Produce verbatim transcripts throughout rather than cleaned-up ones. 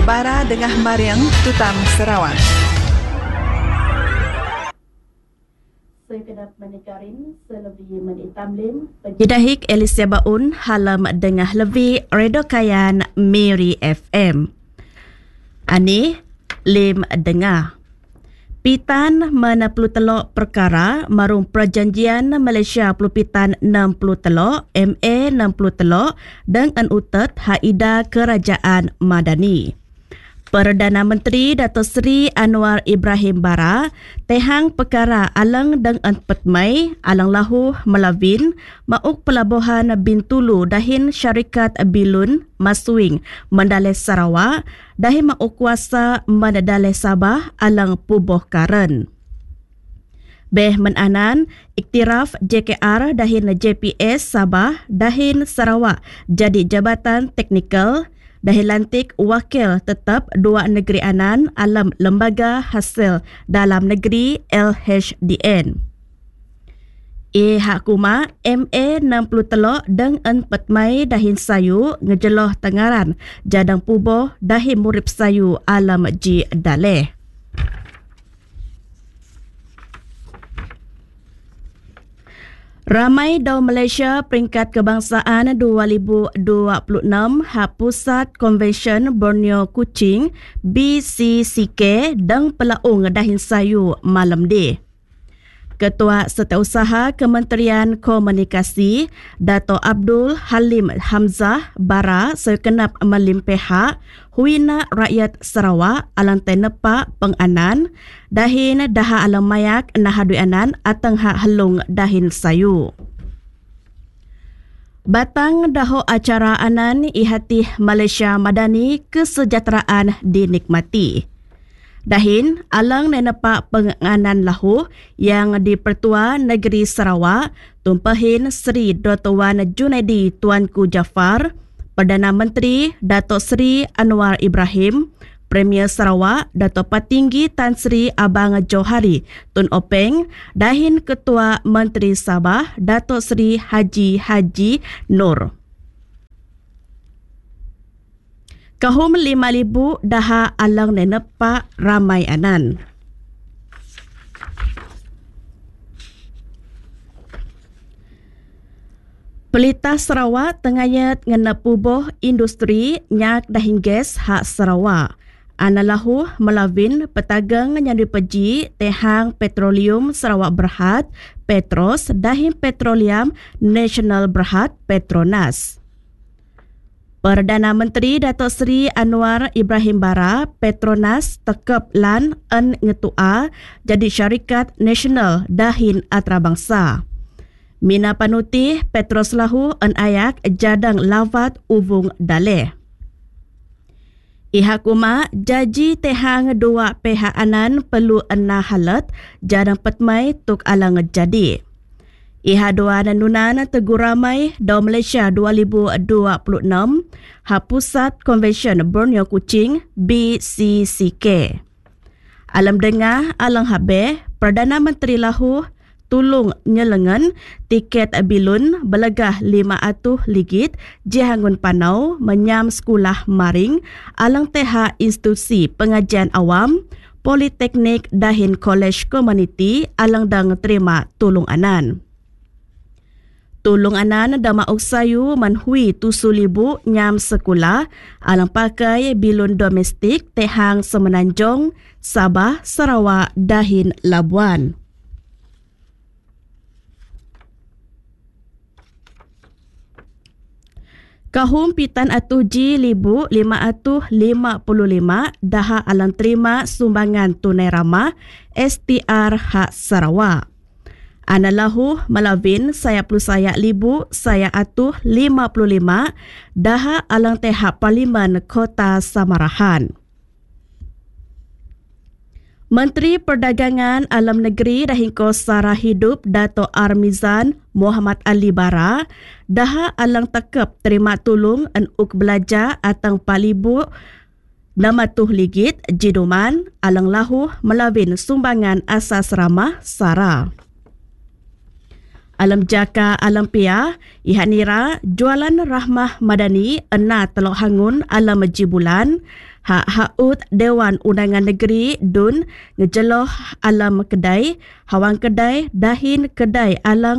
Bara Dengah Mariang Tutam Sarawak. Saya kedap menikarin selebih menitamlim Jidahik Elisia Baun halam dengah lebih Redo Kayan Miri F M. Ani lim dengah. Pitan mana puluh telok perkara marung perjanjian Malaysia puluh pitan enam puluh telok M A enam puluh telok dengan utet Haida Kerajaan Madani. Perdana Menteri Dato' Seri Anwar Ibrahim Bara tehang perkara alang dengan petmai alang lahu melawin mauk pelabuhan Bintulu dahin syarikat Bilun Maswing Mandalay Sarawak dahin mauk kuasa Mandalay Sabah alang puboh karen. Beh menanan iktiraf J K R dahin J P S Sabah dahin Sarawak jadi jabatan teknikal dahin lantik wakil tetap dua negeri anan alam lembaga hasil dalam negeri L H D N. E hakuma M A enam puluh telok dengan petmai dahin sayu ngejeloh tengaran jadang puboh dahin murib sayu alam Ji Daleh. Ramai Dau Malaysia peringkat kebangsaan dua ribu dua puluh enam ha Pusat Konvensyen Borneo Kuching B C C K dan pelaung dahin sayu malam di. Ketua Setiausaha Kementerian Komunikasi Dato' Abdul Halim Hamzah Bara sekenap melim pihak huina rakyat Sarawak alang tenepak penganan dahin daha alam mayak nahadui anan atang hak halung dahin sayu. Batang daho acara anan ihati Malaysia Madani kesejahteraan dinikmati. Dahin alang nenepak penganan lahu yang di-Pertua Negeri Sarawak tumpahin Seri Dato' Wan Junaidi Tuanku Jaafar, Perdana Menteri Dato' Seri Anwar Ibrahim, Premier Sarawak Dato' Patinggi Tan Sri Abang Johari Tun Openg, dahin Ketua Menteri Sabah Dato' Sri Haji Haji Nur. Kahum lima ribu daha alang nenepak ramai anan. Pelita Sarawak tengayat ngenap puboh industri nyak dahin gas hak Sarawak. Anallahu melawin petagang yang dipeji tehang petroleum Sarawak Berhad Petros dahin petroleum National Berhad Petronas. Perdana Menteri Dato' Seri Anwar Ibrahim Bara Petronas tekep lan en ngetua jadi syarikat nasional dahin antarabangsa. Mina panutih Petros lahu en ayak jadang lawat uvung daleh. Ihakuma jaji tehang dua pihak anan perlu enah halat jadang petmai tuk alang jadi. Iha dua nanunan tegur ramai Dau Malaysia dua ribu dua puluh enam ha Pusat Konvensyen Borneo Kuching B C C K. Alam dengah alang habeh Perdana Menteri lahu tulung nyelengan tiket bilun belegah lima atuh ligit jihangun panau menyam sekolah maring alang teha institusi pengajian awam Politeknik dahin College Community alang dang terima tulung anan. Tulung anan dama uksayu manhui tusu libu nyam sekolah alang pakai bilun domestik tehang Semenanjung, Sabah, Sarawak, dahin Labuan. Kahum pitan atuh ji libu lima atuh lima puluh lima daha alang terima sumbangan tunai ramah S T R hak Sarawak. Anallahu melawin saya puluh saya libu saya atuh lima puluh lima daha alang tehak Parlimen Kota Samarahan. Menteri Perdagangan Alam Negeri Rahingko Sara Hidup Dato' Armizan Muhammad Ali Bara daha alang tekep terima tulung en uk belajar atang palibu namatuh ligit jiduman alang lahu melawin sumbangan asas ramah Sara. Alam jaka alam pia, ihanira jualan rahmah madani ena telok hangun alam jibulan, hak haut Dewan Undangan Negeri dun ngejeloh alam kedai, hawang kedai, dahin kedai alang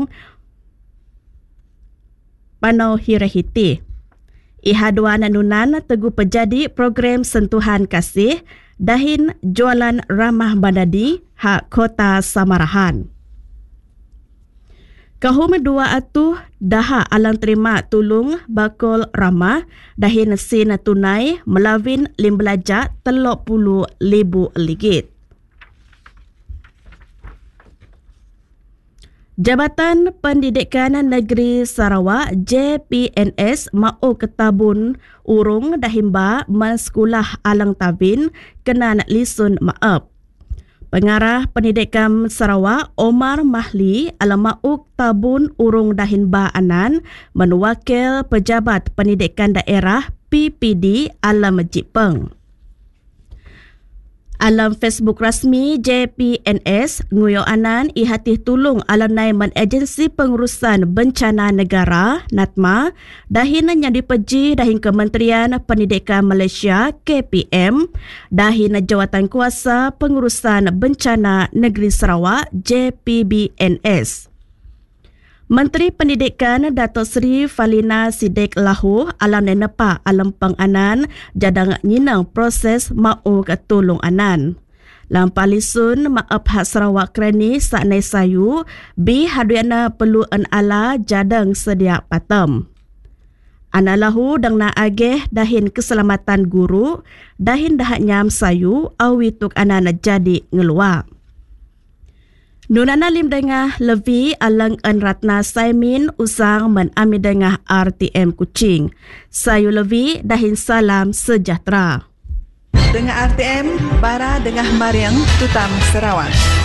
Panau Hirahiti. Ihaduan nunan tegu pejadi program sentuhan kasih dahin jualan ramah bandadi hak Kota Samarahan. Kahum dua atuh daha alang terima tulung bakul ramah dahin sin tunai melawin lim belajak telok puluh ribu ringgit. Jabatan Pendidikan Negeri Sarawak J P N S mau ketabun urung dahimba mensekolah alang tawin kena lisun maaf. Pengarah Pendidikan Sarawak Omar Mahli alam mau tabun urung dahinba anan menwakil Pejabat Pendidikan Daerah P P D alam Jipeng. Alam Facebook rasmi J P N S nguyo anan ihatih tulung alanai man Agensi Pengurusan Bencana Negara NATMA dahin yang dipeji dahin Kementerian Pendidikan Malaysia K P M dahin Jawatan Kuasa Pengurusan Bencana Negeri Sarawak J P B N S. Menteri Pendidikan Datuk Seri Falina Siddiq Lahu alam nenepa alam penganan jadang nyinang proses mau ketulung anan. Lampah lisun maaf hak Sarawak kerani saknai sayu bi haduyana perlu en ala jadang sedia patem. Ana lahu dang na ageh dahin keselamatan guru dahin dahat nyam sayu awi tuk anan jadi ngeluar. Nunana lim dengah levi alang en Ratna Saimin usang men ami dengah R T M Kuching. Sayu levi dahin salam sejahtera. Dengan R T M, Bara Dengah Mariang Tutam Sarawak.